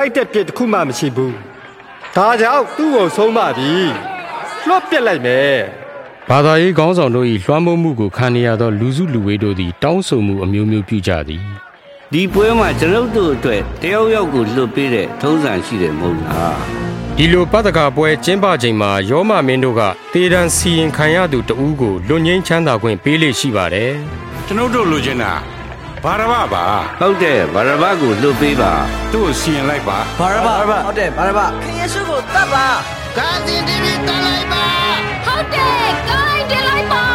လိုက်တဲ့ပြစ်တစ်ခုမှမရှိဘူးဒါကြောင့်သူ့ကိုဆုံးမပြီးလွှတ်ပစ်လိုက်မယ်ဘာသာရေးခေါင်းဆောင်တို့၏လွှမ်းမိုးမှုကိုခံရသောလူစုလူဝေးတို့သည်တောင်းဆိုမှုအမျိုးမျိုးပြုကြသည်ဒီပွဲမှာကျွန်ုပ်တို့အတွက်တယောက်ယောက်ကိုလွှတ်ပေးတဲ့ထုံးစံရှိတယ်မဟုတ်လားဒီလိုပတ္တကပွဲကျင်းပချိန်မှာယောမမင်းတို့ကတေတံစီရင်ခံရသူတဦးကိုလွတ်ငြိမ်းချမ်းသာခွင့်ပေးလေရှိပါတယ်ကျွန်ုပ်တို့လိုချင်တာဘာရဘပါဟုတ်တယ်ဘာရဘကိုလွတ်ပေးပါသူ့ကိုစီရင်လိုက်ပါဘာရဘဟုတ်တယ်ဘာရဘခင်ယေရှုကိုတတ်ပါဂါဇီတီဗီတတ်လိုက်ပါဟုတ်တယ်ကိုင်းတင်လိုက်ပါ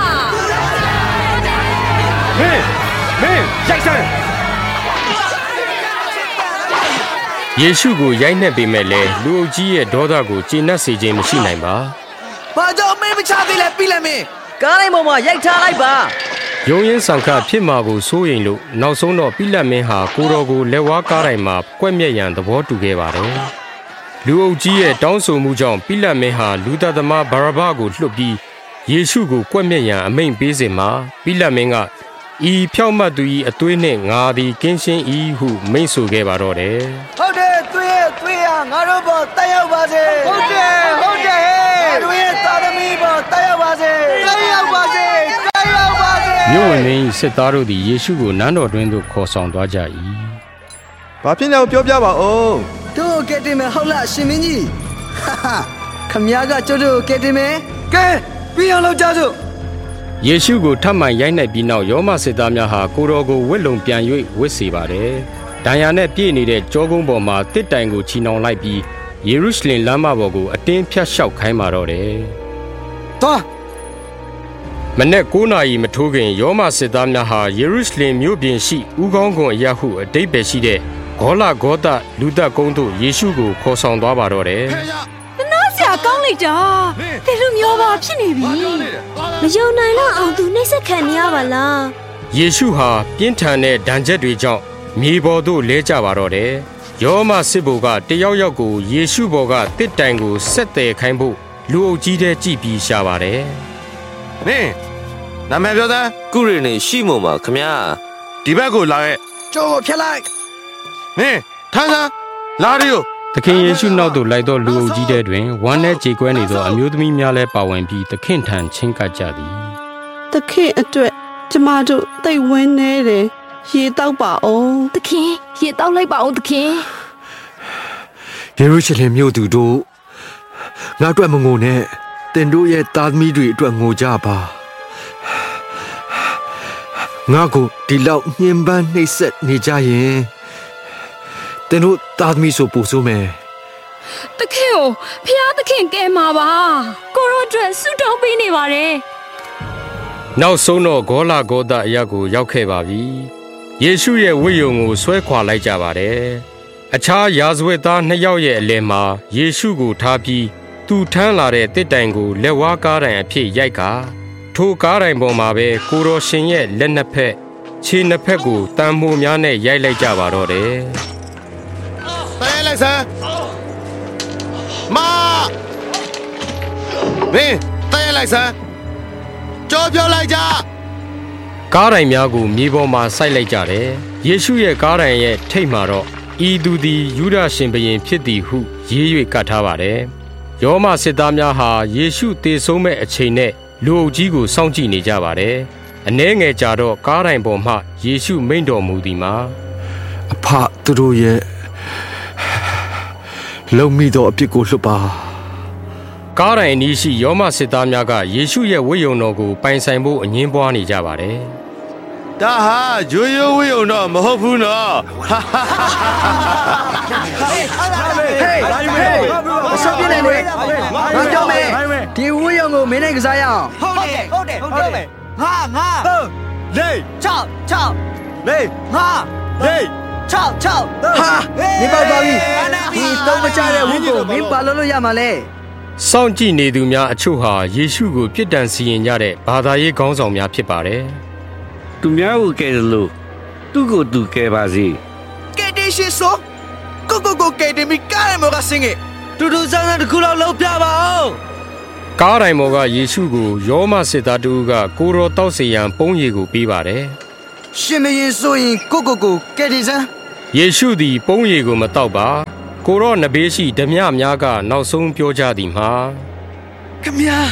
မင်းရိုက်စမ်းယေရှုကိုရိုက်နှက်ပေမဲ့လည်းလူအုပ်ကြီးရဲ့ဒေါသကိုကျေနပ်စေခြင်းမရှိနိုင်ပါ။ဘာကြောင့်မင်းမချသေးလဲပြီးလဲမင်းကားတိုင်းပေါ်မှာရိုက်ထားလိုက်ပါ။ယုံရင်ဆောင်ခဖြစ်မှာကိုစိုးရိမ်လို့နောက်ဆုံးတော့ပိလတ်မင်းဟာကိုတော်ကိုလက်ဝါးကားတိုင်းမှာကွက်မြက်ရန်သဘောတူခဲ့ပါတယ်။လူအုပ်ကြီးရဲ့တောင်းဆိုမှုကြောင့်ပိလတ်မင်းဟာလူသားသမားဘာရဘကိုလွှတ်ပြီးယေရှုကိုကွက်မြက်ရန်အမိန့်ပေးစဉ်မှာပိလတ်မင်းကဤဖြောက်မှတ်သူ၏အသွေးနှင့်ငါသည်ကင်းရှင်း၏ဟုမိန့်ဆိုခဲ့ပါတော့တယ်။ဟုတ်တယ်သွေးရငါတို့ပေါ်တက်ရောက်ပါစေ။ဟုတ်တယ်ငါတို့ရဲ့သာသမီပေါ်တက်ရောက်ပါစေ။တက်ရောက်ပါစေ။မြို့ဝင်ရင်းစစ်သားတို့သည်ယေရှုကိုနန်းတော်တွင်သို့ခေါ်ဆောင်သွားကြ၏။ဘာဖြစ်လဲပြောပြပါဦး။တို့ကဲတင်မယ်ဟုတ်လားရှင်မင်းကြီး။ခမည်းကကျုပ်တို့ကဲတင်မယ်။ကဲပြီးအောင်လုပ်ကြစို့ယေရှုကိုထပ်မံရိုက်နှက်ပြီးနောက်ယောမစစ်သားများဟာကိုတော်ကိုဝစ်လုံပြန်၍ဝစ်စေပါတယ်။ဒဏ်ရာနဲ့ပြည့်နေတဲ့ကြောကုန်းပေါ်မှာတစ်တိုင်ကိုချီနှောင်လိုက်ပြီးယေရုရှလင်လမ်းမပေါ်ကိုအတင်းဖြတ်လျှောက်ခိုင်းပါတော့တယ်။သွားမနေ့9နာရီမထိုးခင်ယောမစစ်သားများဟာယေရုရှလင်မြို့ပြင်ရှိဦးခေါင်းကွန်အရဟုအတိတ်ပဲရှိတဲ့ဂေါလဂေါသလူသက်ကုန်းသို့ယေရှုကိုခေါ်ဆောင်သွားပါတော့တယ်။ဆရာကောင်းလိုက်တာတေလူမျိုးပါဖြစ်နေပြီမယုံနိုင်တော့အောင်သူနှိမ့်ဆက်ခံနေရပါလားယေရှုဟာပြင်းထန်တဲ့ဒဏ်ချက်တွေကြောင့်မြေပေါ်သို့လဲကျပါတော့တယ်ယောမစစ်ဘိုလ်ကတယောက်ယောက်ကိုယေရှုဘော်ကတစ်တိုင်ကိုဆက်တယ်ခိုင်းဖို့လူအုပ်ကြီးတဲ့ကြည့်ပြီးရှာပါတယ်နင်းနာမည်ပြောသားကုရီနေရှိမို့မှာခမညာဒီဘက်ကိုလာခဲ့ကျိုးကိုဖျက်လိုက်နင်းထမ်းစမ်းလာရီယိုသခင်ယေရှုနောက်သို့လိုက်သောလူအုပ်ကြီးတဲ့တွင်ဝမ်းနဲ့ကြေကွဲနေသောအမျိုးသမီးများလည်းပါဝင်ပြီးသခင်ထံချင်းကပ်ကြသည်သခင်အတွက်ကျမတို့သိဝင်းနေတယ်ရေတောက်ပါအောင်သခင်ရေတောက်လိုက်ပါအောင်သခင်ယေရုရှလင်မြို့သူတို့ငါအတွက်မငိုနဲ့တင်တို့ရဲ့သားသမီးတွေအတွက်ငိုကြပါငါကိုဒီလောက်ညှဉ်းပန်းနှိပ်စက်နေကြရင်တင်တို့သားသမီးဆိုပူဆိုးမယ်တခင်ကိုဖျားသခင်ကဲမှာပါကိုရောအတွက်ဆုတောင်းပေးနေပါတယ်နောက်ဆုံးတော့ဂေါလဂေါသအရာကိုရောက်ခဲ့ပါပြီယေရှုရဲ့ဝိယုံကိုဆွဲခွာလိုက်ကြပါတယ်အခြားယာဇဝတ်သား2ယောက်ရဲ့အလယ်မှာယေရှုကိုထားပြီးသူထမ်းလာတဲ့တစ်တိုင်ကိုလက်ဝါးကားတိုင်အဖြစ်ရိုက်ကာထိုကားတိုင်ပေါ်မှာပဲကိုတော်ရှင်ရဲ့လက်နှစ်ဖက်ခြေနှစ်ဖက်ကိုတံမိုးများနဲ့ရိုက်လိုက်ကြပါတော့တယ်တဲလိုက်စမ်းမမင်းတဲလိုက်စမ်းကြောပြောလိုက်ကြကားတိုင်များကိုမြေပေါ်မှာစိုက်လိုက်ကြတယ်ယေရှုရဲ့ကားတိုင်ရဲ့ထိပ်မှာတော့ဤသူသည်ယူဒရှင်ဘုရင်ဖြစ်သည်ဟုရေး၍ကတ်ထားပါတယ်ယောမစစ်သားများဟာယေရှုသေဆုံးမဲ့အချိန်နဲ့လူအုပ်ကြီးကိုစောင့်ကြည့်နေကြပါတယ်အနည်းငယ်ကြာတော့ကားတိုင်ပေါ်မှယေရှုမိန့်တော်မူသည်မှာအဖသူတို့ရဲ့လုံမိသောအပြစ်ကိုလွတ်ပါကားတိုင်အနီးရှိယောမစစ်သားများကယေရှုရဲ့ဝိယုံတော်ကိုပိုင်ဆိုင်ဖို့အငင်းပွားနေကြပါတယ်ဒါဟာဂျိုယိုဝိယုံတော့မဟုတ်ဘူးနော်အစပြနေလေငါကြောက်မယ်ဒီဝိယုံကိုမင်းနဲ့ကစားရအောင်ဟုတ်တယ်ငါလေး 6လေးငါလေး 6ဟာနေပါပါပြီဒီတော့မချတဲ့ဝိကိုမင်းပါလို့ရမှာလဲစောင့်ကြည့်နေသူများအချို့ဟာယေရှုကိုပြစ်ဒဏ်စီရင်ကြတဲ့ဘာသာရေးခေါင်းဆောင်များဖြစ်ပါတယ်သူများကိုကဲတယ်လို့သူ့ကိုသူကဲပါစေကဲတယ်ရှိဆိုကိုကဲတယ်မိကားမောကစင်ငယ်တူတူစမ်းတဲ့ခုလောက်လောက်ပြပါအောင်ကားတိုင်မောကယေရှုကိုယောမစစ်သားတူကကိုရောတောက်စီရန်ပုံးရည်ကိုပေးပါတယ်ရှင်မရင်ဆိုရင်ကိုကဲတယ်စမ်းယေရှုသည်ပုံးရည်ကိုမတောက်ပါကိုရောနဘေးရှိဓမြများကနောက်ဆုံးပြောကြသည်မှာခမညာ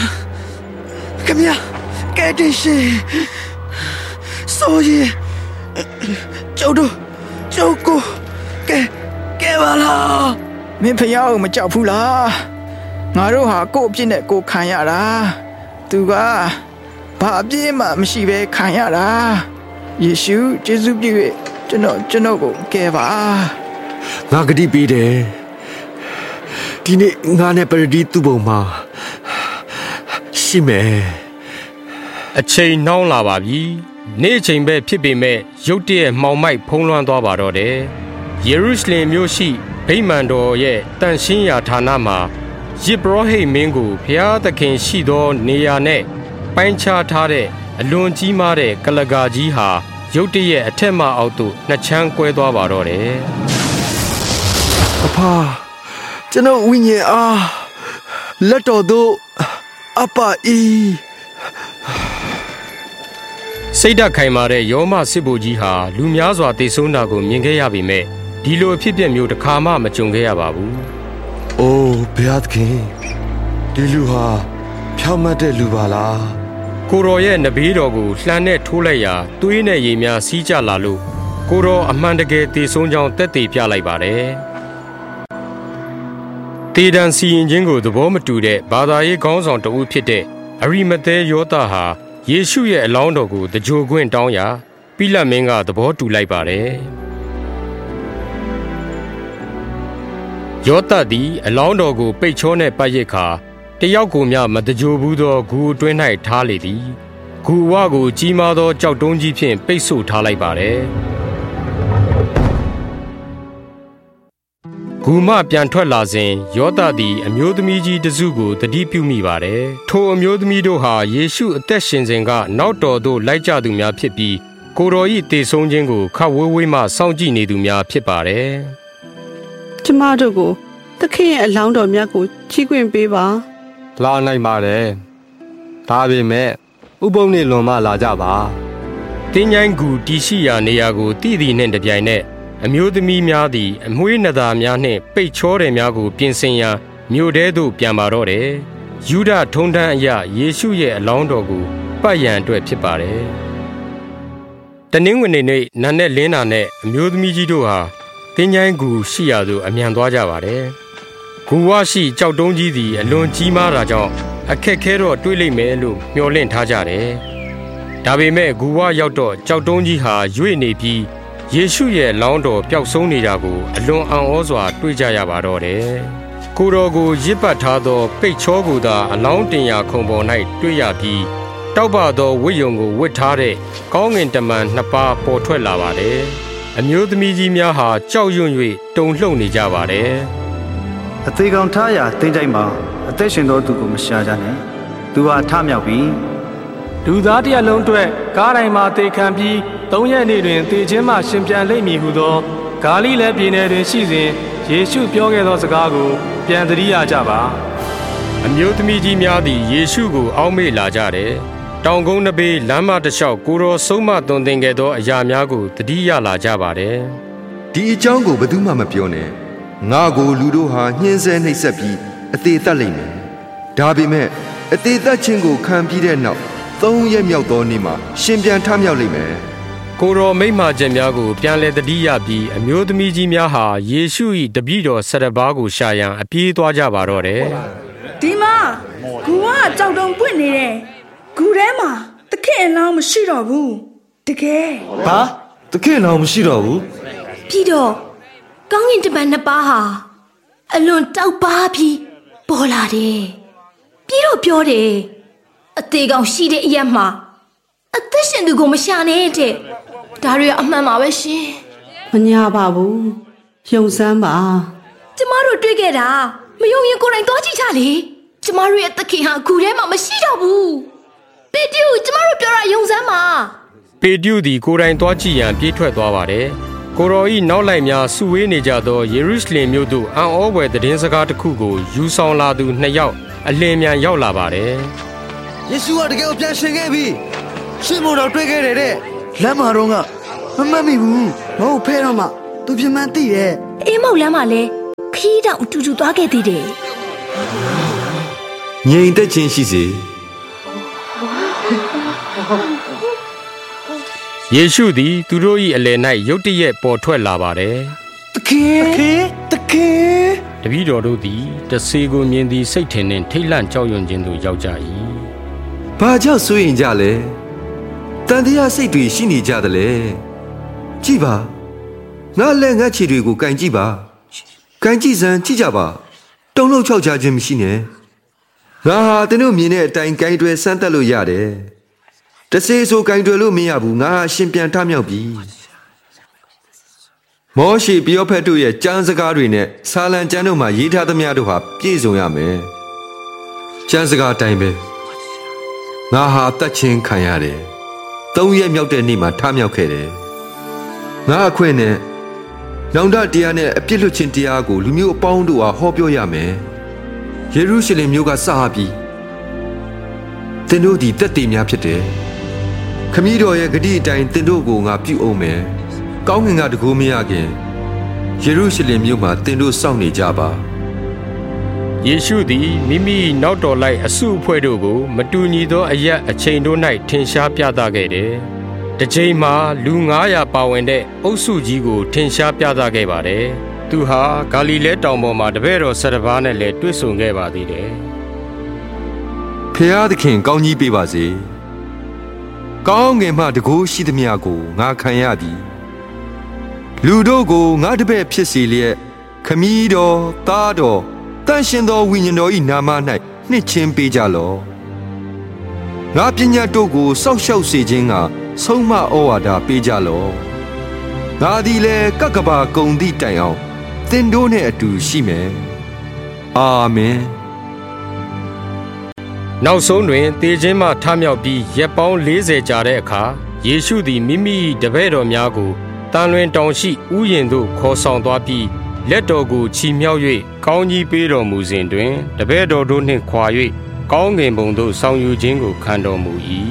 ကဲတင်ရှင်ဆိုရင်ကျုပ်ကိုကဲပါလားမင်းဖျားကိုမကြောက်ဘူးလားငါတို့ဟာကိုယ့်အပြစ်နဲ့ကိုယ်ခံရတာသူကဘာအပြစ်မှမရှိဘဲခံရတာယေရှုယေရှုပြု၍ကျွန်တော်ကိုကဲပါငါဂတိပေးတယ်ဒီနေ့ငါနဲ့ပရဒီသူ့ဘုံမှာရှိမယ်အချိန်နှောင်းလာပါပြီနေ့ချိန်ပဲဖြစ်ပေမဲ့ရုတ်တရက်မှောင်မိုက်ဖုံးလွှမ်းသွားပါတော့တယ်ယေရုရှလင်မြို့ရှိဗိမာန်တော်ရဲ့တန်ရှင်းရာဌာနမှာယစ်ဘရဟိမင်းကိုဘုရားသခင်ရှိသောနေရာနဲ့ပိုင်းခြားထားတဲ့အလွန်ကြီးမားတဲ့ကလကာကြီးဟာရုတ်တရက်အထက်မှအောက်သို့နှစ်ချမ်းကွဲသွားပါတော့တယ်အဖာကျွန်တော်ဝိညာဉ်အားလက်တော်သို့အပအီစိတ်ဓာတ်ခိုင်မာတဲ့ယောမစစ်ဗိုလ်ကြီးဟာလူများစွာတေဆုံးတာကိုမြင်ခဲ့ရပေမဲ့ဒီလိုအဖြစ်အပျက်မျိုးတစ်ခါမှမကြုံခဲ့ရပါဘူး။အိုးဘုရားသခင်ဒီလူဟာဖြောင့်မတ်တဲ့လူပါလား။ကိုရောရဲ့နဘေးတော်ကိုလှမ်းနဲ့ထိုးလိုက်ရာသွေးနဲ့ရေများစီးကျလာလို့ကိုရောအမှန်တကယ်တေဆုံးကြောင်းသက်သေပြလိုက်ပါတယ်။တေဒန်စီရင်ခြင်းကိုသဘောမတူတဲ့ဘာသာရေးခေါင်းဆောင်တဦးဖြစ်တဲ့အရိမသဲယောသဟာယေရှုရဲ့အလောင်းတော်ကိုတကြိုခွင့်တောင်းရာပိလတ်မင်းကသဘောတူလိုက်ပါတယ်ယောသသည်အလောင်းတော်ကိုပိတ်ချောနဲ့ပတ်ရစ်ခါတယောက်ကိုမျှမတကြိုဘူးသောဂူအတွင်း၌ထားလေသည်ဂူဝကိုကြီးမားသောကြောက်တုံးကြီးဖြင့်ပိတ်ဆို့ထားလိုက်ပါတယ်ဂူမှပြန်ထွက်လာစဉ်ယောသသည်အမျိုးသမီးကြီးတစုကိုတတိပြုမိပါတယ်။ထိုအမျိုးသမီးတို့ဟာယေရှုအသက်ရှင်စဉ်ကနောက်တော်သို့လိုက်ကြသူများဖြစ်ပြီးကိုတော်၏တေဆုံးခြင်းကိုခပ်ဝေးဝေးမှစောင့်ကြည့်နေသူများဖြစ်ပါတယ်။ကျမတို့ကိုသခင်ရဲ့အလောင်းတော်မြတ်ကိုချီးခွင့်ပေးပါ။လာနိုင်ပါတယ်။ဒါပေမဲ့ဥပုံနေလွန်မှလာကြပါ။တင်းញိုင်းကူတီရှိရာနေရာကိုတည်တည်နှင့်တပြိုင်နက်အမျိုးသမီးများသည်အမွှေးနသာများနှင့်ပိတ်ချောတယ်များကိုပြင်ဆင်ရန်မြို့ထဲသို့ပြန်ပါတော့တယ်။ယူဒထုံးတမ်းအရယေရှုရဲ့အလောင်းတော်ကိုပတ်ရန်အတွက်ဖြစ်ပါတယ်။တနင်္ဂနွေနေ့နံနက်လင်းတာနဲ့အမျိုးသမီးကြီးတို့ဟာတင်းញိုင်းကူရှိရာသို့အမြန်သွားကြပါတယ်။ဂူဝရှိကြောက်တုံးကြီးသည်အလွန်ကြီးမားတာကြောင့်အခက်ခဲတော့တွေးလိမ့်မယ်လို့မျှော်လင့်ထားကြတယ်။ဒါပေမဲ့ဂူဝရောက်တော့ကြောက်တုံးကြီးဟာရွေ့နေပြီးယေရှုရဲ့လောင်းတော်ပျောက်ဆုံးနေတာကိုအလွန်အံ့ဩစွာတွေ့ကြရပါတော့တယ်။ကိုတော်ကိုရစ်ပတ်ထားသောပိတ်ချောကိုသာအလောင်းတင်ရာခုံပေါ်၌တွေ့ရပြီးတောက်ပသောဝတ်ယုံကိုဝတ်ထားတဲ့ကောင်းငင်တမန်နှစ်ပါးပေါ်ထွက်လာပါတယ်။အမျိုးသမီးကြီးများဟာကြောက်ရွံ့၍တုန်လှုပ်နေကြပါတယ်။အသေးကောင်ထားရာတင်းတိုင်းမှာအသက်ရှင်သောသူကိုမရှာကြနဲ့။သူဟာထမြောက်ပြီးလူသားတရလုံးအတွက်ကားတိုင်းမှာတေခံပြီး3ရက်နေ့တွင်တေခြင်းမှရှင်ပြန်လိမ့်မည်ဟုသောဂါလိလဲပြည်နယ်တွင်ရှိစဉ်ယေရှုပြောခဲ့သောစကားကိုပြန်သတိရကြပါအမျိုးသမီးကြီးများသည်ယေရှုကိုအောက်မေ့လာကြတယ်တောင်ကုန်းနဘေးလမ်းမတစ်လျှောက်ကိုတော်ဆုံးမသွန်သင်ခဲ့သောအရာများကိုသတိရလာကြပါတယ်ဒီအကြောင်းကိုဘယ်သူမှမပြောနဲ့ငါကိုလူတို့ဟာညှင်းဆဲနှိပ်စက်ပြီးအသေးသက်လိမ့်မယ်ဒါပေမဲ့အသေးသက်ခြင်းကိုခံပြီးတဲ့နောက်3ရက်မြောက်သောနေ့မှာရှင်ပြန်ထမြောက်လိမ့်မယ်ကိုတော်မိမ့်မာခြင်းများကိုပြန်လည်သတိရပြီးအမျိုးသမီးကြီးများဟာယေရှု၏တပည့်တော်7ပါးကိုရှာရန်အပြေးသွားကြပါတော့တယ်ဒီမှာဂူကကြောက်တုံပွင့်နေတယ်ဂူထဲမှာသခင်အလောင်းမရှိတော့ဘူးတကယ်ဟာသခင်အလောင်းမရှိတော့ဘူးပြီးတော့ကောင်းကင်တမန်နှစ်ပါးဟာအလွန်တောက်ပါပြီးပေါ်လာတယ်ပြီးတော့ပြောတယ်အသေးကောင်ရှိတဲ့အရက်မှာအသက်ရှင်သူကိုမရှာနဲ့တဲ့ဒါတွေအမှန်ပါပဲရှင်မညာပါဘူးယုံစမ်းပါကျမတို့တွေ့ခဲ့တာမယုံရင်ကိုယ်တိုင်သွားကြည့်ကြလေကျမတို့ရဲ့သခင်ဟာဂူထဲမှာမရှိတော့ဘူးပေတရုကျမတို့ပြောတာယုံစမ်းပါပေတရုသည်ကိုယ်တိုင်သွားကြည့်ရန်ပြေးထွက်သွားပါတယ်ကိုတော်၏နောက်လိုက်များစုဝေးနေကြသောယေရုရှလင်မြို့သို့အံ့ဩဖွယ်သတင်းစကားတစ်ခုကိုယူဆောင်လာသူ2ယောက်အလင်းမြန်ရောက်လာပါတယ်ယေရှုကတကယ်ကိုပြန်ရှင်ခဲ့ပြီရှင်မို့တော့တွေ့ခဲ့တယ်တဲ့လမ်းမှာတော့ကမမှတ်မိဘူးမဟုတ်ဖဲတော့မှသူပြမန်းသိရဲ့အေးမောက်လမ်းမှာလဲခီးတောင်အတူတူသွားခဲ့သေးတယ်ငြိမ်သက်ခြင်းရှိစေယေရှုသည်သူတို့၏အလယ်၌ရုတ်တရက်ပေါ်ထွက်လာပါတယ်တခင်တပည့်တော်တို့သည်တဆေကိုမြင်သည်စိတ်ထင်နှင့်ထိတ်လန့်ကြောက်ရွံ့ခြင်းသို့ရောက်ကြ၏ဘာကြောင့်စိုးရင်ကြလဲတန်တရားစိတ်တွေရှိနေကြသလဲကြည့်ပါငါလက်ငါခြေတွေကိုကန်ကြည့်ပါကန်ကြည့်စမ်းကြည့်ကြပါတုံ့လောက်ချောက်ချခြင်းမရှိနဲ့ငါဟာသင်တို့မြင်တဲ့အတိုင်းကန်တွယ်ဆန်းသက်လို့ရတယ်တဆေဆိုကန်တွယ်လို့မရဘူးငါဟာရှင်ပြန်ထမြောက်ပြီမောရှိပယောဖက်တို့ရဲ့ကျမ်းစကားတွေနဲ့ဆာလံကျမ်းတို့မှာရေးထားသမျှတို့ဟာပြည့်စုံရမယ်ကျမ်းစကားအတိုင်းပဲငါဟာတတ်ချင်းခံရတယ်3 ရက်မြောက်တဲ့နေ့မှာထမြောက်ခဲ့တယ်ငါအခွင့်နဲ့နောင်တတရားနဲ့အပြစ်လွတ်ခြင်းတရားကိုလူမျိုးအပေါင်းတို့ဟာဟောပြောရမယ်ယေရုရှလင်မြို့ကစပြီးသင်တို့ဒီတက်တည်များဖြစ်တယ်ခမည်းတော်ရဲ့ဂတိအတိုင်းသင်တို့ကိုငါပြုအောင်မယ်ကောင်းငင်ကတကူမရခင်ယေရုရှလင်မြို့မှာသင်တို့စောင့်နေကြပါယေရှုသည်မိမိနောက်တော်လိုက်အစုအဖွဲ့တို့ကိုမတူညီသောအရက်အချိန်တို့၌ထင်ရှားပြသခဲ့တယ်။တစ်ချိန်မှာလူ900ပါဝင်တဲ့အုပ်စုကြီးကိုထင်ရှားပြသခဲ့ပါတယ်။သူဟာဂါလိလဲတောင်ပေါ်မှာတပည့်တော်12ပါးနဲ့လည်းတွေ့ဆုံခဲ့ပါသေးတယ်။ဖျားသခင်ကောင်းကြီးပေးပါစေ။ကောင်းငင်မှတကူရှိသမျှကိုငါခံရသည်။လူတို့ကိုငါတပည့်ဖြစ်စေလျက်ခမည်းတော်သားတော်တန်ရှင်သောဝိညာဉ်တော်၏နာမ၌နှစ်ချင်းပေးကြလော့ငါပညာတို့ကိုစောက်ရှောက်စေခြင်းကဆုံးမဩဝါဒပေးကြလော့ငါသည်လည်းကကဘာကုံသည့်တိုင်အောင်သင်တို့နှင့်အတူရှိမယ်အာမင်နောက်ဆုံးတွင်သေခြင်းမှထမြောက်ပြီးရက်ပေါင်း40ကြာတဲ့အခါယေရှုသည်မိမိတပည့်တော်များကိုတန်လွင်တောင်ရှိဥယျာဉ်သို့ခေါ်ဆောင်သွားပြီးလက်တော်ကိုချီမြှောက်၍ကောင်းကြီးပေးတော်မူစဉ်တွင်တပည့်တော်တို့နှင့်ခွာ၍ကောင်းကင်ဘုံသို့ဆောင်ယူခြင်းကိုခံတော်မူ၏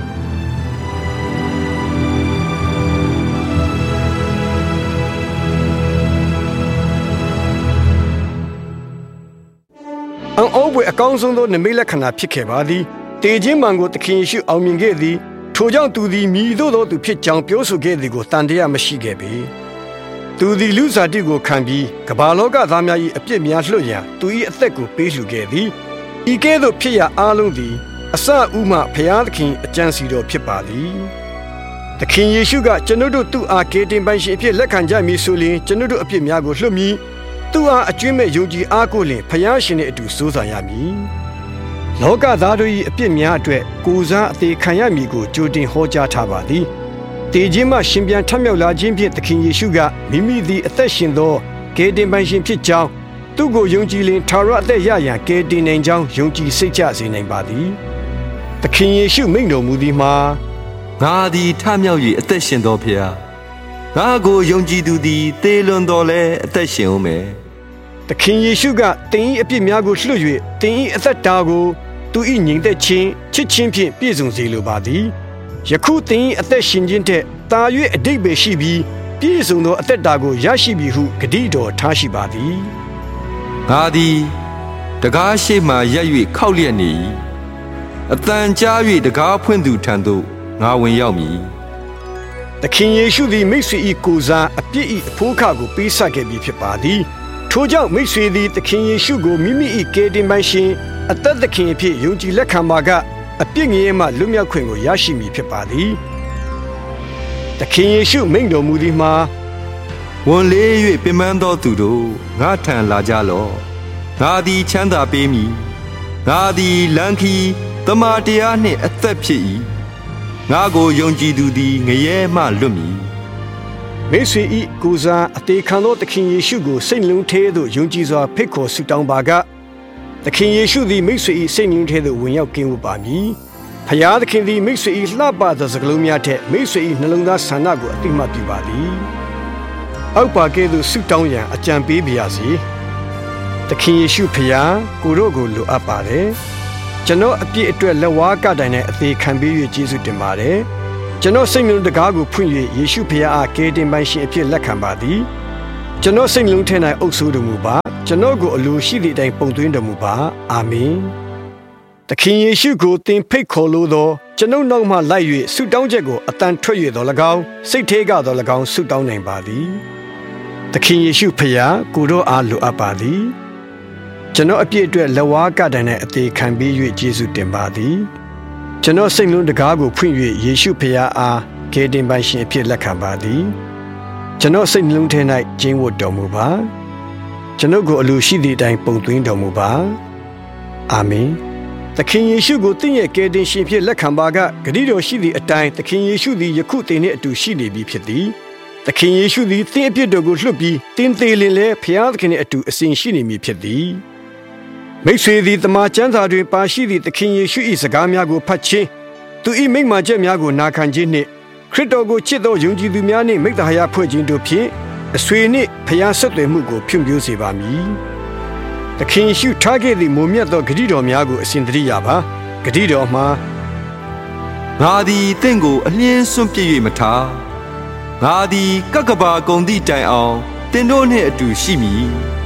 အောဘွေအကောင်းဆုံးသောနမိတ်လက္ခဏာဖြစ်ခဲ့ပါသည်တေခြင်းမှန်ကိုသခင်ယေရှုအောင်မြင်ခဲ့သည်ထိုကြောင့်သူသည်မြည်သို့သောသူဖြစ်ကြောင်းပြောဆိုခဲ့သည်ကိုတန်တရားမရှိခဲ့ပေသူသည်လူစားတိကိုခံပြီးကမ္ဘာလောကသားများ၏အပြစ်များလွှတ်ရန်သူ၏အသက်ကိုပေးလှူခဲ့သည်ဤကဲ့သို့ဖြစ်ရအားလုံးသည်အစဥမှဖျားသခင်အကြံစီတော်ဖြစ်ပါသည်သခင်ယေရှုကကျွန်ုပ်တို့သူ့အားကယ်တင်ပိုင်ရှင်အဖြစ်လက်ခံကြမည်ဆိုလျှင်ကျွန်ုပ်တို့အပြစ်များကိုလွှတ်မည်သူ့အားအကျွမ်းမဲ့ယုံကြည်အားကိုလျှင်ဖျားရှင်နှင့်အတူစိုးစားရမည်လောကသားတို့၏အပြစ်များအတွက်ကိုယ်စားအသေးခံရမည်ကိုကြိုတင်ဟောကြားထားပါသည်တေခြင်းမှရှင်ပြန်ထမြောက်လာခြင်းဖြင့်သခင်ယေရှုကမိမိသည်အသက်ရှင်သောကယ်တင်ပိုင်ရှင်ဖြစ်ကြောင်းသူ့ကိုယုံကြည်လင်ထာဝရအသက်ရရန်ကယ်တင်နိုင်ကြောင်းယုံကြည်စိတ်ချစေနိုင်ပါသည်သခင်ယေရှုမိန့်တော်မူသည်မှာငါသည်ထမြောက်၍အသက်ရှင်သောဖျားငါကိုယုံကြည်သူသည်သေလွန်တော်လဲအသက်ရှင်ဦးမယ်သခင်ယေရှုကသင်၏အပြစ်များကိုလွှတ်၍သင်၏အသက်တာကိုသူ၏ငြိမ်သက်ခြင်းချစ်ခြင်းဖြင့်ပြည့်စုံစေလိုပါသည်ယခုသင်၏အသက်ရှင်ခြင်းထက်သာ၍အဓိပ္ပာယ်ရှိပြီးပြည့်စုံသောအသက်တာကိုရရှိပြီဟုဂတိတော်ထားရှိပါသည်ငါသည်တကားရှိမှရက်၍ခောက်လျက်နေ၏အတန်ကြား၍တကားဖွင့်သူထံသို့ငါဝင်ရောက်မည်သခင်ယေရှုသည်မိတ်ဆွေ၏ကိုယ်စားအပြစ်၏အဖို့ခကိုပေးဆပ်ခဲ့ပြီးဖြစ်ပါသည်ထိုကြောင့်မိတ်ဆွေသည်သခင်ယေရှုကိုမိမိ၏ကယ်တင်ပိုင်ရှင်အသက်သခင်အဖြစ်ယုံကြည်လက်ခံပါကအပြစ်ငြိမ်းမှလွတ်မြောက်ခွင့်ကိုရရှိမည်ဖြစ်ပါသည်သခင်ယေရှုမိန့်တော်မူသည်မှာဝန်လေး၍ပင်ပန်းသောသူတို့ငါထံလာကြလော့ငါသည်ချမ်းသာပေးမည်ငါသည်လမ်းခီးတမန်တရားနှင့်အသက်ဖြစ်၏ငါကိုယုံကြည်သူသည်ငရဲမှလွတ်မည်မိတ်ဆွေ၏ကိုယ်စားအသေးခံသောသခင်ယေရှုကိုစိတ်လုံးထဲသို့ယုံကြည်စွာဖိတ်ခေါ်ဆုတောင်းပါကသခင်ယေရှုသည်မိတ်ဆွေ၏စိတ်လုံးထဲသို့ဝင်ရောက်ကင်းဝတ်ပါမည်ဖျားသခင်သည်မိတ်ဆွေ၏လှပသောစကားလုံးများထက်မိတ်ဆွေ၏နှလုံးသားဆန္ဒကိုအသိမှတ်ပြုပါသည်အောက်ပါကဲ့သို့ဆုတောင်းရန်အကြံပေးပါရစေသခင်ယေရှုဖျားကိုတို့ကိုလိုအပ်ပါတယ်ကျွန်တော်အပြစ်အတွက်လက်ဝါးကတိုင်နဲ့အသေးခံပေး၍ကျေးဇူးတင်ပါတယ်ကျွန်တော်စိတ်နှလုံးတကားကိုဖွင့်၍ယေရှုဖျားအားကယ်တင်ပိုင်ရှင်အဖြစ်လက်ခံပါသည်ကျွန်တော်စိတ်နှလုံးထဲ၌အုပ်စိုးတော်မူပါကျွန်တော်ကိုအလိုရှိသည့်အတိုင်းပုံသွင်းတော်မူပါအာမင်သခင်ယေရှုကိုသင်ဖိတ်ခေါ်လို့သောကျွန်ုပ်နောက်မှလိုက်၍ဆုတောင်းချက်ကိုအတန်ထွက်၍တော်၎င်းစိတ်ထဲကတော်၎င်းဆုတောင်းနိုင်ပါသည်သခင်ယေရှုဖခင်ကိုတော်အားလိုအပ်ပါသည်ကျွန်တော်အပြည့်အတွက်လက်ဝါးကတိုင်နဲ့အသေးခံပြီး၍ယေရှုတင်ပါသည်ကျွန်တော်စိတ်လုံးတကားကိုဖွင့်၍ယေရှုဖခင်အားကယ်တင်ပိုင်ရှင်အဖြစ်လက်ခံပါသည်ကျွန်တော်စိတ်နှလုံးထဲ၌ကျင်းဝတ်တော်မူပါကျွန်ုပ်ကိုအလိုရှိသည့်အတိုင်းပုံသွင်းတော်မူပါအာမင်သခင်ယေရှုကိုသင်ရဲ့ကယ်တင်ရှင်ဖြစ်လက်ခံပါကဂရုတော်ရှိသည့်အတိုင်းသခင်ယေရှုသည်ယခုသင်နှင့်အတူရှိနေပြီဖြစ်သည်သခင်ယေရှုသည်သင်အပြစ်တော်ကိုလွှတ်ပြီးသင်သေးလင်လဲဖခင်သခင်နှင့်အတူအစဉ်ရှိနေမည်ဖြစ်သည်မိတ်ဆွေသည်တမန်ကျမ်းစာတွင်ပါရှိသည့်သခင်ယေရှု၏စကားများကိုဖတ်ခြင်းသူ၏မိန့်မာချက်များကိုနာခံခြင်းနှင့်ခရစ်တော်ကိုချစ်သောယုံကြည်သူများနှင့်မိတ္တဟာယဖွဲ့ခြင်းတို့ဖြင့်အဆွေနှင့်ဖခင်ဆက်သွယ်မှုကိုဖြန့်ဖြိုးစေပါမည်သခင်ယေရှုထားခဲ့သည့်မုံမြတ်သောဂရုတော်များကိုအစဉ်သတိရပါဂရုတော်မှာငါသည်တင့်ကိုအလင်းစွန့်ပြစ်၍မထားငါသည်ကကဘာကုံသည့်တိုင်အောင်တင်တို့နှင့်အတူရှိမည်